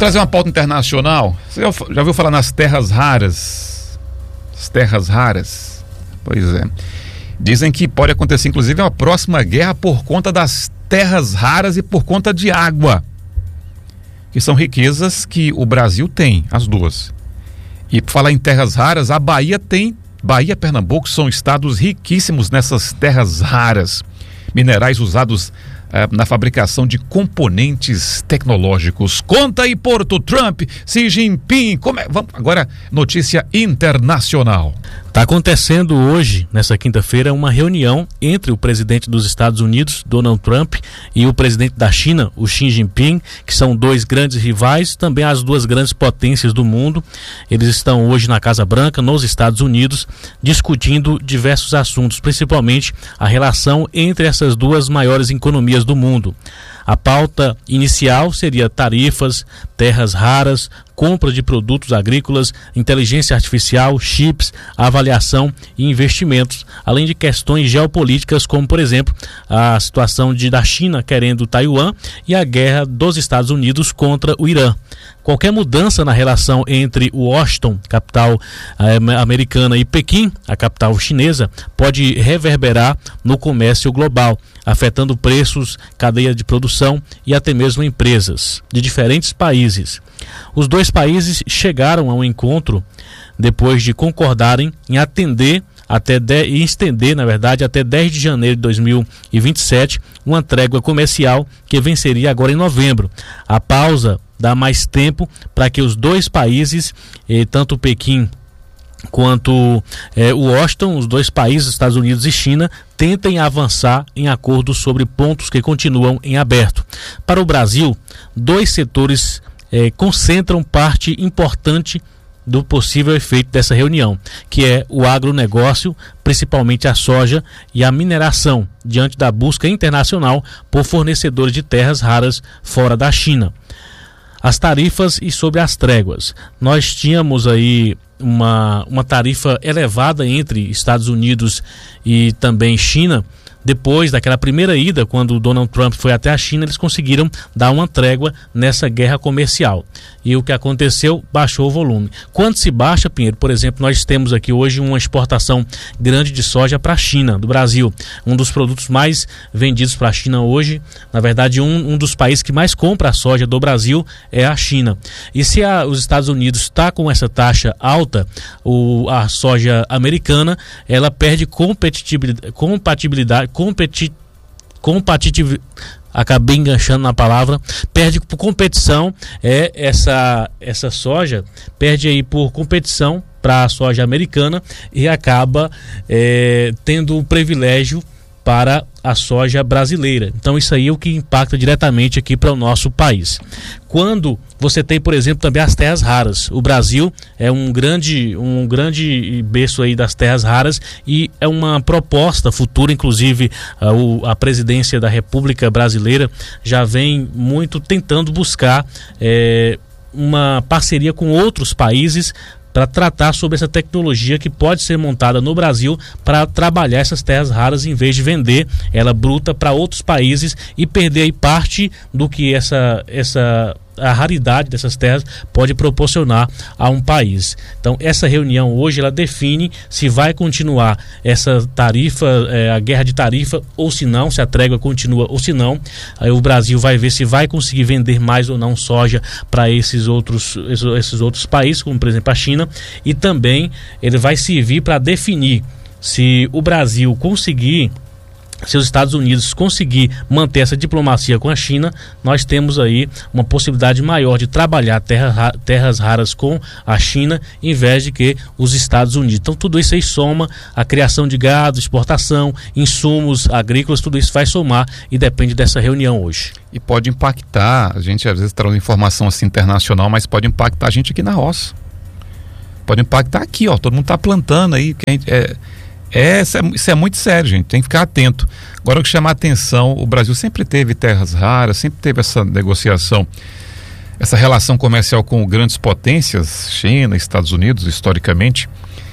trazer uma pauta internacional. Você já ouviu falar nas terras raras? As terras raras? Pois é. Dizem que pode acontecer, inclusive, uma próxima guerra por conta das terras raras e por conta de água, que são riquezas que o Brasil tem, as duas. E por falar em terras raras, a Bahia e Pernambuco são estados riquíssimos nessas terras raras, minerais usados na fabricação de componentes tecnológicos. Conta aí, Porto, Trump, Xi Jinping, vamos agora, notícia internacional. Está acontecendo hoje, nessa quinta-feira, uma reunião entre o presidente dos Estados Unidos, Donald Trump, e o presidente da China, o Xi Jinping, que são dois grandes rivais, também as duas grandes potências do mundo. Eles estão hoje na Casa Branca, nos Estados Unidos, discutindo diversos assuntos, principalmente a relação entre essas duas maiores economias do mundo. A pauta inicial seria tarifas, terras raras, compra de produtos agrícolas, inteligência artificial, chips, avaliação e investimentos, além de questões geopolíticas como, por exemplo, a situação da China querendo Taiwan e a guerra dos Estados Unidos contra o Irã. Qualquer mudança na relação entre Washington, capital americana, e Pequim, a capital chinesa, pode reverberar no comércio global, afetando preços, cadeia de produção e até mesmo empresas de diferentes países. Os dois países chegaram a um encontro depois de concordarem em estender, na verdade, até 10 de janeiro de 2027, uma trégua comercial que venceria agora em novembro. A pausa dá mais tempo para que os dois países, tanto Pequim quanto Washington, os dois países, Estados Unidos e China, tentem avançar em acordos sobre pontos que continuam em aberto. Para o Brasil, dois setores concentram parte importante do possível efeito dessa reunião, que é o agronegócio, principalmente a soja e a mineração, diante da busca internacional por fornecedores de terras raras fora da China. As tarifas e sobre as tréguas. Nós tínhamos aí uma tarifa elevada entre Estados Unidos e também China. Depois daquela primeira ida, quando o Donald Trump foi até a China, eles conseguiram dar uma trégua nessa guerra comercial. E o que aconteceu? Baixou o volume. Quando se baixa, Pinheiro, por exemplo, nós temos aqui hoje uma exportação grande de soja para a China, do Brasil. Um dos produtos mais vendidos para a China hoje, na verdade, um dos países que mais compra a soja do Brasil é a China. E se os Estados Unidos está com essa taxa alta, a soja americana, ela perde compatibilidade, acabei enganchando na palavra, perde por competição, essa soja perde aí por competição para a soja americana e acaba tendo o privilégio para a soja brasileira. Então isso aí é o que impacta diretamente aqui para o nosso país. Quando você tem, por exemplo, também as terras raras. O Brasil é um grande berço aí das terras raras e é uma proposta futura, inclusive a presidência da República Brasileira já vem muito tentando buscar uma parceria com outros países para tratar sobre essa tecnologia que pode ser montada no Brasil para trabalhar essas terras raras em vez de vender ela bruta para outros países e perder aí parte do que a raridade dessas terras pode proporcionar a um país. Então essa reunião hoje ela define se vai continuar essa tarifa, a guerra de tarifa ou se não, se a trégua continua ou se não. Aí o Brasil vai ver se vai conseguir vender mais ou não soja para esses outros países, como por exemplo a China, e também ele vai servir para definir se o Brasil conseguir, se os Estados Unidos conseguir manter essa diplomacia com a China, nós temos aí uma possibilidade maior de trabalhar terras raras com a China em vez de que os Estados Unidos. Então tudo isso aí soma a criação de gado, exportação, insumos agrícolas, tudo isso vai somar e depende dessa reunião hoje. E pode impactar, a gente às vezes traz informação assim internacional, mas pode impactar a gente aqui na roça. Pode impactar aqui, todo mundo está plantando aí, que a gente, isso é muito sério, gente, tem que ficar atento. Agora, o que chama a atenção, o Brasil sempre teve terras raras, sempre teve essa negociação, essa relação comercial com grandes potências, China, Estados Unidos, historicamente,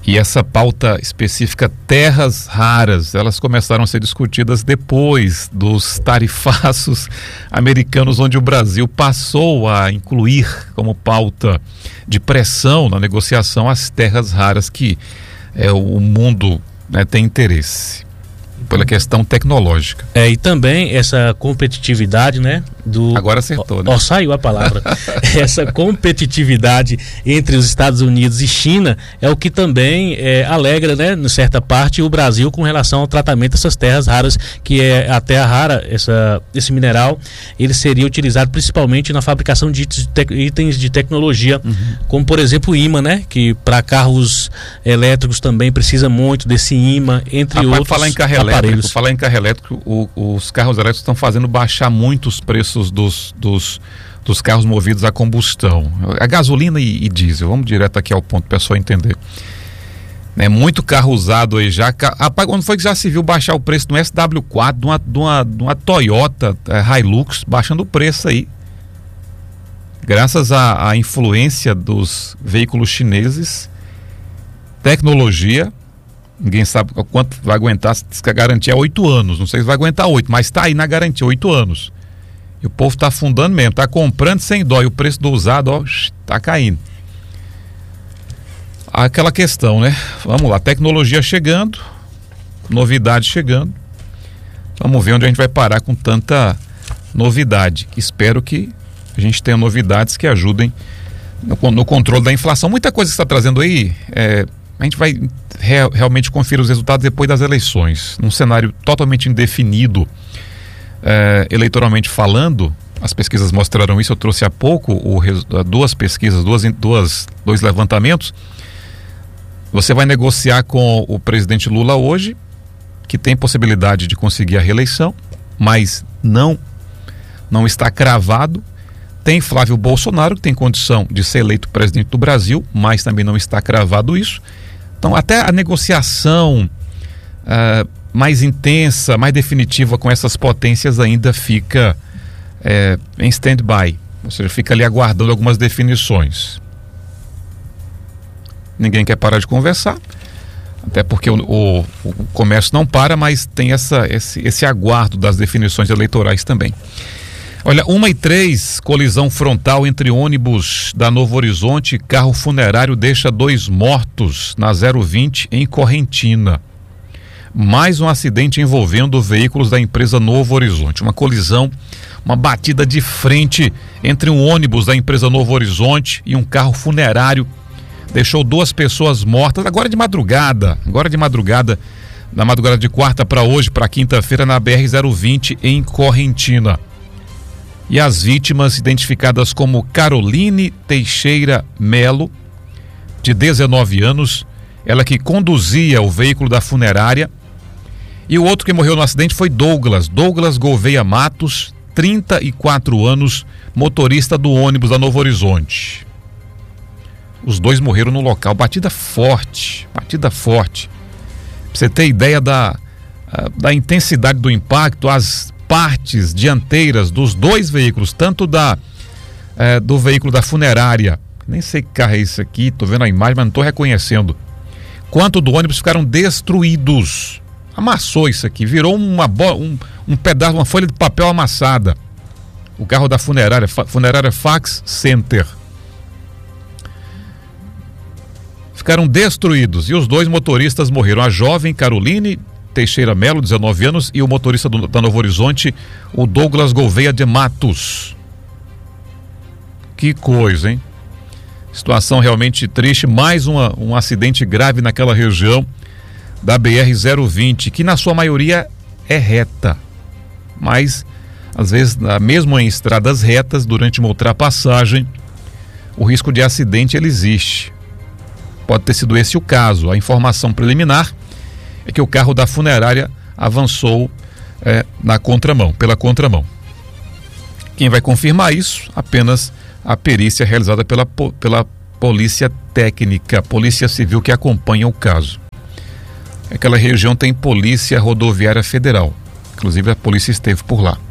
E essa pauta específica terras raras, elas começaram a ser discutidas depois dos tarifaços americanos, onde o Brasil passou a incluir como pauta de pressão na negociação as terras raras que o mundo, né, tem interesse pela questão tecnológica. E também essa competitividade, né? Agora acertou, né? Saiu a palavra. Essa competitividade entre os Estados Unidos e China é o que também alegra, né, em certa parte, o Brasil com relação ao tratamento dessas terras raras, que é a terra rara, esse mineral, ele seria utilizado principalmente na fabricação de itens de tecnologia, como por exemplo o ímã, né? Que para carros elétricos também precisa muito desse ímã, entre outros falar em carro aparelhos. Falar em carro elétrico, os carros elétricos estão fazendo baixar muito os preços dos carros movidos a combustão, a gasolina e diesel. Vamos direto aqui ao ponto para o pessoal entender. Muito carro usado aí já. Rapaz, quando foi que já se viu baixar o preço do SW4, de uma Toyota Hilux, baixando o preço aí? Graças à influência dos veículos chineses, tecnologia. Ninguém sabe quanto vai aguentar, diz que a garantia é 8 anos. Não sei se vai aguentar 8, mas está aí na garantia, 8 anos. E o povo está afundando mesmo, está comprando sem dó. E o preço do usado, está caindo. Aquela questão, né? Vamos lá, tecnologia chegando, novidade chegando. Vamos ver onde a gente vai parar com tanta novidade. Espero que a gente tenha novidades que ajudem no controle da inflação. Muita coisa que você está trazendo aí, a gente vai realmente conferir os resultados depois das eleições, num cenário totalmente indefinido, eleitoralmente falando. As pesquisas mostraram isso. Eu trouxe há pouco duas pesquisas, dois levantamentos. Você vai negociar com o presidente Lula hoje, que tem possibilidade de conseguir a reeleição, mas não está cravado. Tem Flávio Bolsonaro, que tem condição de ser eleito presidente do Brasil, mas também não está cravado isso. Então, até a negociação mais intensa, mais definitiva com essas potências ainda fica em stand-by. Ou seja, fica ali aguardando algumas definições. Ninguém quer parar de conversar, até porque o comércio não para, mas tem esse aguardo das definições eleitorais também. Olha, 1h03, colisão frontal entre ônibus da Novo Horizonte e carro funerário deixa 2 mortos na 020 em Correntina. Mais um acidente envolvendo veículos da empresa Novo Horizonte. Uma colisão, uma batida de frente entre um ônibus da empresa Novo Horizonte e um carro funerário. Deixou 2 pessoas mortas, agora de madrugada, na madrugada de quarta para hoje, para quinta-feira, na BR-020 em Correntina. E as vítimas identificadas como Caroline Teixeira Melo, de 19 anos, ela que conduzia o veículo da funerária. E o outro que morreu no acidente foi Douglas Gouveia Matos, 34 anos, motorista do ônibus da Novo Horizonte. Os 2 morreram no local. Batida forte. Pra você ter ideia da intensidade do impacto, as partes dianteiras dos 2 veículos, tanto do veículo da funerária, nem sei que carro é esse aqui, tô vendo a imagem, mas não tô reconhecendo, quanto do ônibus ficaram destruídos. Amassou isso aqui, virou um pedaço, uma folha de papel amassada. O carro da funerária Fax Center. Ficaram destruídos e os 2 motoristas morreram. A jovem Caroline Teixeira Melo, 19 anos, e o motorista da Novo Horizonte, o Douglas Gouveia de Matos. Que coisa, hein? Situação realmente triste. Mais um acidente grave naquela região da BR-020, que na sua maioria é reta, mas às vezes, mesmo em estradas retas, durante uma ultrapassagem, o risco de acidente ele existe. Pode ter sido esse o caso. A informação preliminar é que o carro da funerária avançou pela contramão. Quem vai confirmar isso? Apenas a perícia realizada pela Polícia Técnica, Polícia Civil, que acompanha o caso. Aquela região tem Polícia Rodoviária Federal, inclusive a polícia esteve por lá.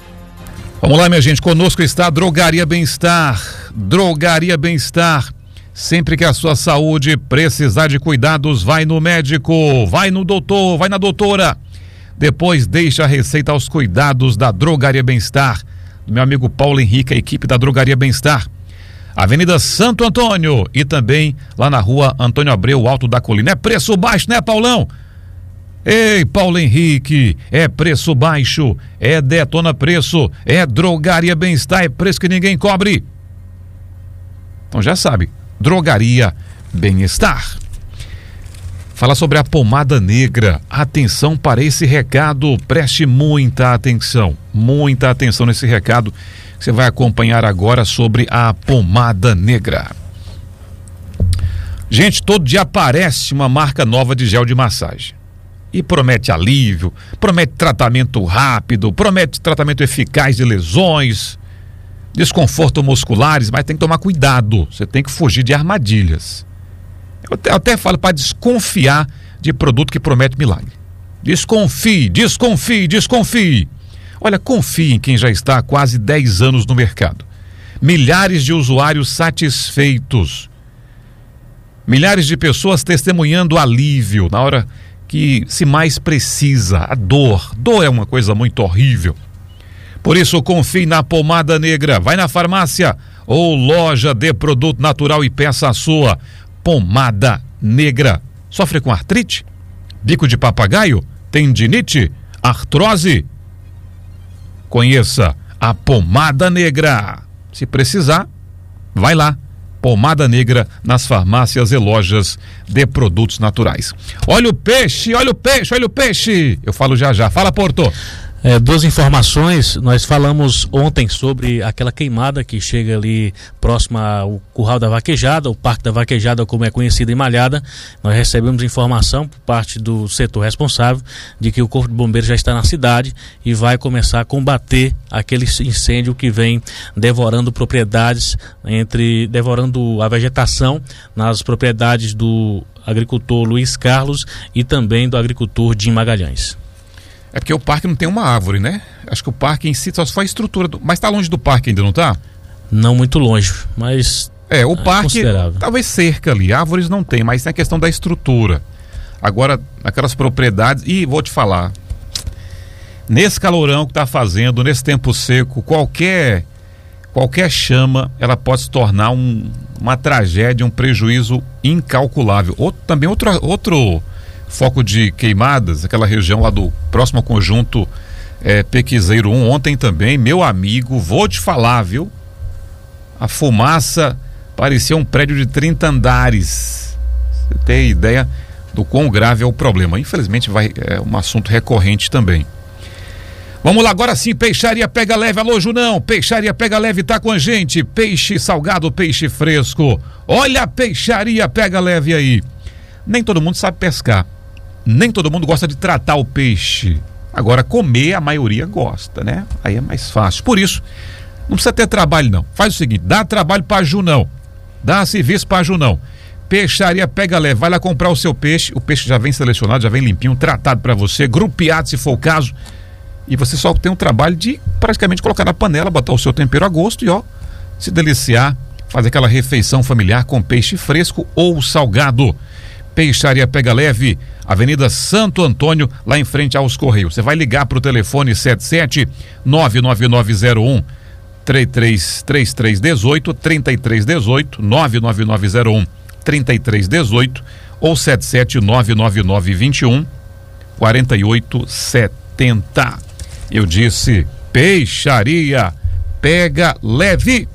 Vamos lá, minha gente, conosco está a Drogaria Bem-Estar. Drogaria Bem-Estar Sempre que a sua saúde precisar de cuidados, vai no médico, vai no doutor, vai na doutora. Depois deixa a receita aos cuidados da Drogaria Bem-Estar, do meu amigo Paulo Henrique, a equipe da Drogaria Bem-Estar. Avenida Santo Antônio e também lá na rua Antônio Abreu, Alto da Colina. É preço baixo, né, Paulão? Ei, Paulo Henrique, é preço baixo, é Detona Preço, é Drogaria Bem-Estar, é preço que ninguém cobre. Então já sabe, Drogaria Bem-Estar. Fala sobre a pomada negra. Atenção para esse recado, preste muita atenção nesse recado que você vai acompanhar agora sobre a pomada negra. Gente, todo dia aparece uma marca nova de gel de massagem. E promete alívio, promete tratamento rápido, promete tratamento eficaz de lesões, desconforto musculares, mas tem que tomar cuidado, você tem que fugir de armadilhas. Eu até falo para desconfiar de produto que promete milagre. Desconfie. Olha, confie em quem já está há quase 10 anos no mercado. Milhares de usuários satisfeitos. Milhares de pessoas testemunhando alívio na hora que se mais precisa. A dor. Dor é uma coisa muito horrível. Por isso, confie na pomada negra. Vai na farmácia ou loja de produto natural e peça a sua pomada negra. Sofre com artrite? Bico de papagaio? Tendinite? Artrose? Conheça a pomada negra. Se precisar, vai lá. Pomada negra nas farmácias e lojas de produtos naturais. Olha o peixe. Eu falo já. Fala, Porto. Duas informações. Nós falamos ontem sobre aquela queimada que chega ali próximo ao Curral da Vaquejada, o Parque da Vaquejada, como é conhecido em Malhada. Nós recebemos informação por parte do setor responsável de que o Corpo de Bombeiros já está na cidade e vai começar a combater aquele incêndio que vem devorando propriedades, devorando a vegetação nas propriedades do agricultor Luiz Carlos e também do agricultor Jim Magalhães. É porque o parque não tem uma árvore, né? Acho que o parque em si só foi a estrutura. Mas está longe do parque ainda, não está? Não muito longe, mas... o parque, talvez cerca ali. Árvores não tem, mas tem a questão da estrutura. Agora, aquelas propriedades... E vou te falar, nesse calorão que está fazendo, nesse tempo seco, qualquer chama, ela pode se tornar uma tragédia, um prejuízo incalculável. Também outro foco de queimadas, aquela região lá do próximo ao conjunto Pequizeiro 1, ontem também, meu amigo, vou te falar, viu? A fumaça parecia um prédio de 30 andares. Você tem ideia do quão grave é o problema. Infelizmente é um assunto recorrente também. Vamos lá, agora sim, Peixaria Pega Leve. Alô, Junão, Peixaria Pega Leve tá com a gente. Peixe salgado, peixe fresco. Olha a Peixaria Pega Leve aí. Nem todo mundo sabe pescar. Nem todo mundo gosta de tratar o peixe. Agora, comer, a maioria gosta, né? Aí é mais fácil. Por isso, não precisa ter trabalho, não. Faz o seguinte, dá trabalho para Junão. Dá serviço para Junão. Peixaria Pega Leve. Vai lá comprar o seu peixe. O peixe já vem selecionado, já vem limpinho, tratado para você, grupeado, se for o caso. E você só tem um trabalho de praticamente colocar na panela, botar o seu tempero a gosto e se deliciar, fazer aquela refeição familiar com peixe fresco ou salgado. Peixaria Pega Leve, Avenida Santo Antônio, lá em frente aos Correios. Você vai ligar para o telefone 77 99901 3318 3318 99901 3318 ou 77 99921 4870. Eu disse Peixaria Pega Leve.